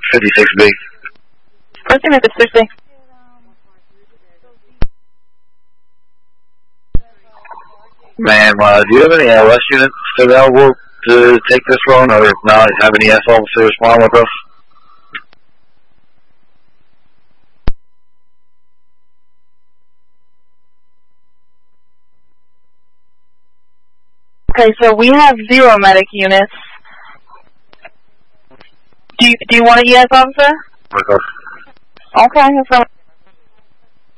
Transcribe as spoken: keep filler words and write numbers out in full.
fifty-six B. Proceed with the fifty. Ma'am, uh, do you have any L S units available to take this phone, or not have any S officer respond with us? Okay, so we have zero medic units. Do you, do you want a E S officer? Okay. Okay, that's